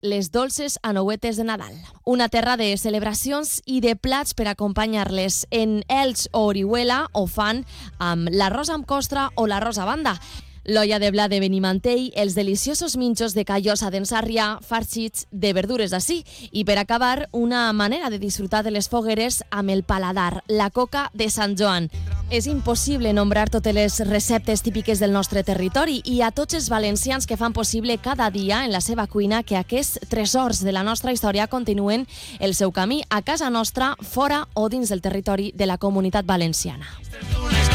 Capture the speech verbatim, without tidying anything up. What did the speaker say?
les dolces anouetes de Nadal. Una terra de celebracions i de plats per acompanyar-les. En Elx o Orihuela ho fan amb l'arròs amb costra o l'arròs a banda, l'olla de blat de Benimantell, els deliciosos minxos de Callosa d'en Sarrià, farcits de verdures d'ací. I per acabar, una manera de disfrutar de les fogueres amb el paladar, la coca de Sant Joan. És impossible nombrar totes les receptes típiques del nostre territori i a tots els valencians que fan possible cada dia en la seva cuina que aquests tresors de la nostra història continuen el seu camí a casa nostra, fora o dins del territori de la Comunitat Valenciana.